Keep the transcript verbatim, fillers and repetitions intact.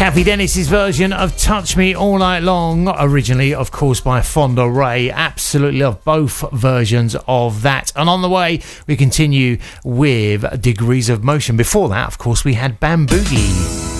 Kathy Dennis's version of Touch Me All Night Long, originally, of course, by Fonda Ray. Absolutely love both versions of that. And on the way, we continue with Degrees of Motion. Before that, of course, we had Bamboogie.